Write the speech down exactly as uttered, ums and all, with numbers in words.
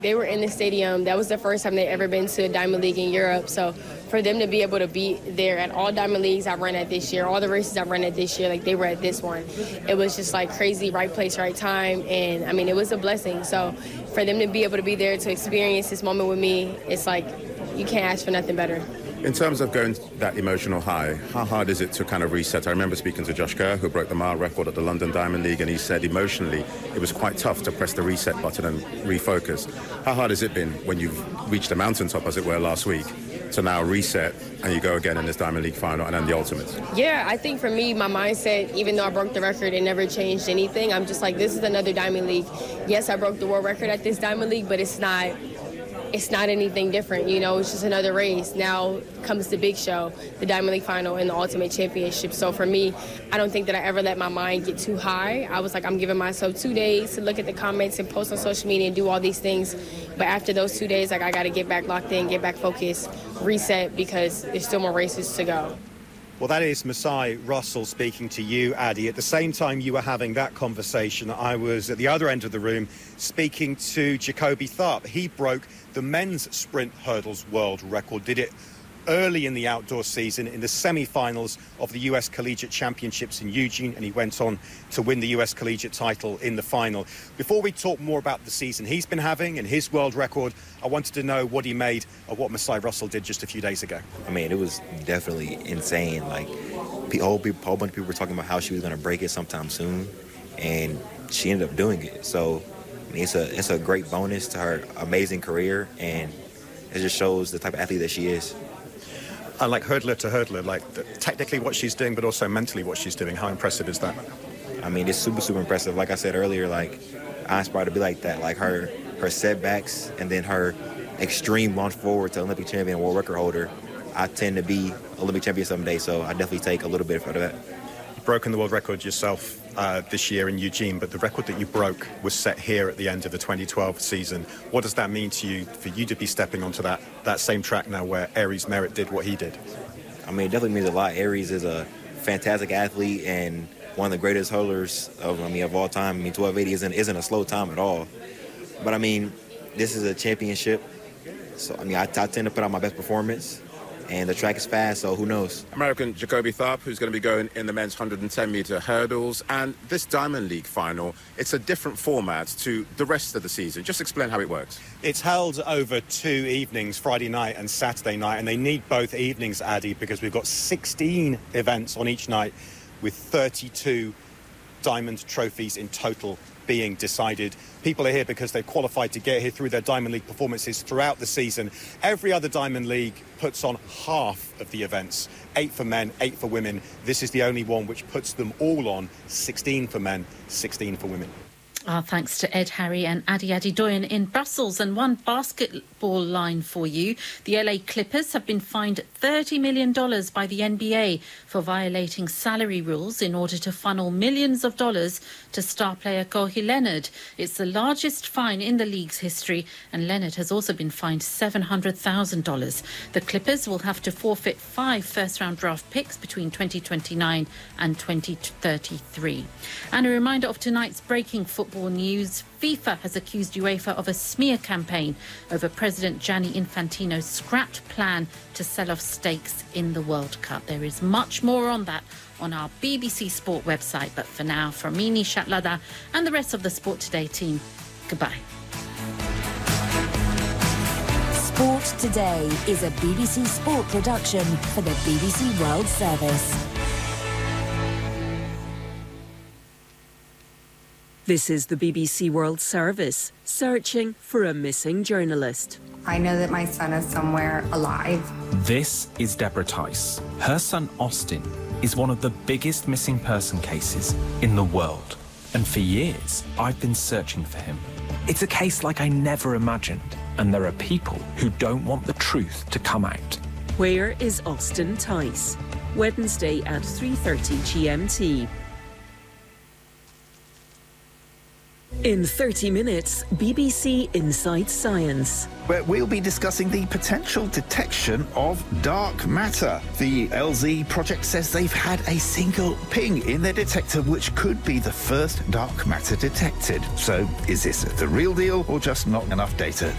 They were in the stadium. That was the first time they'd ever been to a Diamond League in Europe. So for them to be able to be there at all Diamond Leagues I ran at this year, all the races I ran at this year, like they were at this one. It was just like crazy, right place, right time. And I mean, it was a blessing. So for them to be able to be there to experience this moment with me, it's like you can't ask for nothing better. In terms of going that emotional high, how hard is it to kind of reset? I remember speaking to Josh Kerr, who broke the mile record at the London Diamond League, and he said emotionally it was quite tough to press the reset button and refocus. How hard has it been when you've reached the mountaintop, as it were, last week, to now reset and you go again in this Diamond League final and then the ultimate? Yeah, I think for me, my mindset, even though I broke the record, it never changed anything. I'm just like, this is another Diamond League. Yes, I broke the world record at this Diamond League, but it's not... It's not anything different, you know, it's just another race. Now comes the big show, the Diamond League final and the Ultimate Championship. So for me, I don't think that I ever let my mind get too high. I was like, I'm giving myself two days to look at the comments and post on social media and do all these things. But after those two days, like I got to get back locked in, get back focused, reset, because there's still more races to go. Well, that is Masai Russell speaking to you, Addy. At the same time you were having that conversation, I was at the other end of the room speaking to Jacoby Tharp. He broke the men's sprint hurdles world record, did it early in the outdoor season in the semi-finals of the U S Collegiate Championships in Eugene, and he went on to win the U S Collegiate title in the final. Before we talk more about the season he's been having and his world record, I wanted to know what he made of what Masai Russell did just a few days ago. I mean, it was definitely insane. Like, a whole, a whole bunch of people were talking about how she was going to break it sometime soon, and she ended up doing it. So, I mean, it's a, it's a great bonus to her amazing career, and it just shows the type of athlete that she is. And like hurdler to hurdler, like the, technically what she's doing, but also mentally what she's doing. How impressive is that? I mean, it's super, super impressive. Like I said earlier, like, I aspire to be like that. Like her, her setbacks and then her extreme launch forward to Olympic champion, world record holder. I tend to be Olympic champion someday, so I definitely take a little bit of that. You've broken the world record yourself uh, this year in Eugene, but the record that you broke was set here at the end of the twenty twelve season. What does that mean to you, for you to be stepping onto that, that same track now where Aries Merritt did what he did? I mean, it definitely means a lot. Aries is a fantastic athlete and one of the greatest hurdlers of, I mean, of all time. I mean, twelve eighty isn't, isn't a slow time at all. But, I mean, this is a championship, so, I mean, I, I tend to put out my best performance. And the track is fast, so who knows? American Jacoby Tharp, who's going to be going in the men's one hundred ten metre hurdles. And this Diamond League final, it's a different format to the rest of the season. Just explain how it works. It's held over two evenings, Friday night and Saturday night, and they need both evenings, Addy, because we've got sixteen events on each night with thirty-two Diamond trophies in total being decided. People are here because they've qualified to get here through their Diamond League performances throughout the season. Every other Diamond League puts on half of the events, eight for men, eight for women. This is the only one which puts them all on, sixteen for men, sixteen for women. Our thanks to Ed Harry and Addy Addydoyan in Brussels. And one basketball line for you. The L A Clippers have been fined thirty million dollars by the N B A for violating salary rules in order to funnel millions of dollars to star player Kawhi Leonard. It's the largest fine in the league's history, and Leonard has also been fined seven hundred thousand dollars. The Clippers will have to forfeit five first-round draft picks between twenty twenty-nine and twenty thirty-three. And a reminder of tonight's breaking football news. FIFA has accused UEFA of a smear campaign over President Gianni Infantino's scrapped plan to sell off stakes in the World Cup. There is much more on that on our B B C Sport website. But for now, from me, Nishat Ladha, and the rest of the Sport Today team, goodbye. Sport Today is a B B C Sport production for the B B C World Service. This is the B B C World Service, searching for a missing journalist. I know that my son is somewhere alive. This is Deborah Tice. Her son Austin is one of the biggest missing person cases in the world. And for years, I've been searching for him. It's a case like I never imagined. And there are people who don't want the truth to come out. Where is Austin Tice? Wednesday at three thirty G M T. In thirty minutes, B B C Inside Science. Where we'll be discussing the potential detection of dark matter. The L Z project says they've had a single ping in their detector, which could be the first dark matter detected. So is this the real deal or just not enough data